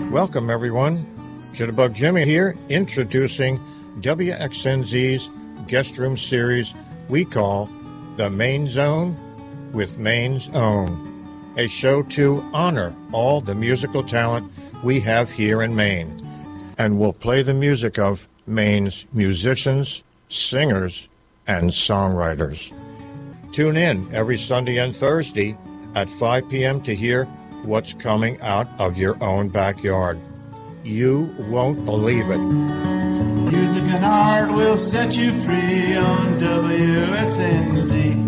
Welcome, everyone. Jitterbug Jimmy here, introducing WXNZ's guest room series we call The Main Zone with Maine's Own, a show to honor all the musical talent we have here in Maine. And we'll play the music of Maine's musicians, singers, and songwriters. Tune in every Sunday and Thursday at 5 p.m. to hear what's coming out of your own backyard. You won't believe it. Music and art will set you free on WXNZ.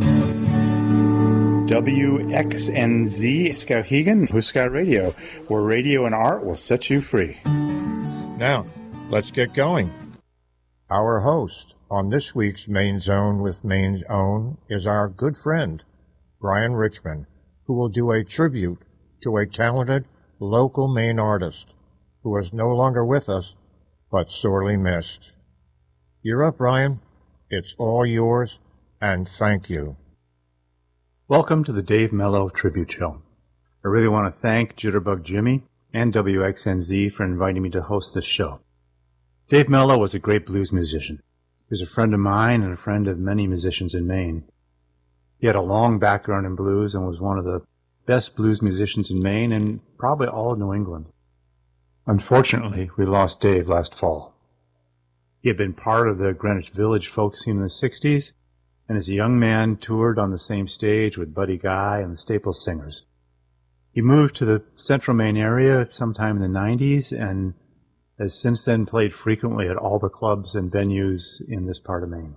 WXNZ, Skowhegan, Huska Radio, where radio and art will set you free. Now, let's get going. Our host on this week's Main Zone with Maine's Own is our good friend, Brian Richmond, who will do a tribute to a talented local Maine artist who is no longer with us, but sorely missed. You're up, Brian. It's all yours, and thank you. Welcome to the Dave Mello Tribute Show. I really want to thank Jitterbug Jimmy and WXNZ for inviting me to host this show. Dave Mello was a great blues musician. He was a friend of mine and a friend of many musicians in Maine. He had a long background in blues and was one of the best blues musicians in Maine and probably all of New England. Unfortunately, we lost Dave last fall. He had been part of the Greenwich Village folk scene in the 60s, and as a young man toured on the same stage with Buddy Guy and the Staples Singers. He moved to the central Maine area sometime in the 90s and has since then played frequently at all the clubs and venues in this part of Maine.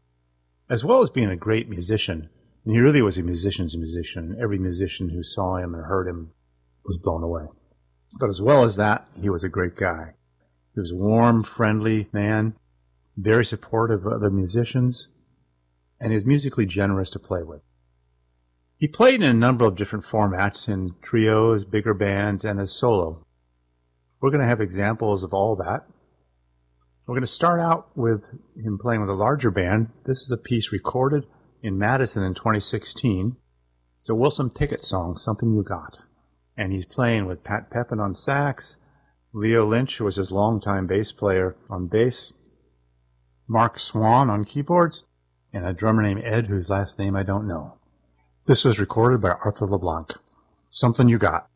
As well as being a great musician, and he really was a musician's musician. Every musician who saw him and heard him was blown away. But as well as that, he was a great guy. He was a warm, friendly man, very supportive of other musicians, and he was musically generous to play with. He played in a number of different formats, in trios, bigger bands, and as solo. We're going to have examples of all that. We're going to start out with him playing with a larger band. This is a piece recorded in Madison in 2016. It's a Wilson Pickett song, Something You Got. And he's playing with Pat Pepin on sax, Leo Lynch, who was his longtime bass player, on bass, Mark Swan on keyboards, and a drummer named Ed, whose last name I don't know. This was recorded by Arthur LeBlanc. Something You Got.